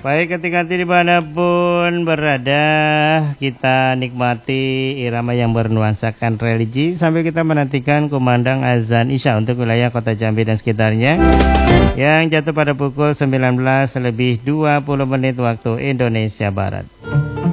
Baik, ketika dimanapun berada, kita nikmati irama yang bernuansakan religi sambil kita menantikan kumandang azan Isya untuk wilayah kota Jambi dan sekitarnya yang jatuh pada pukul 19 lebih 20 menit waktu Indonesia Barat.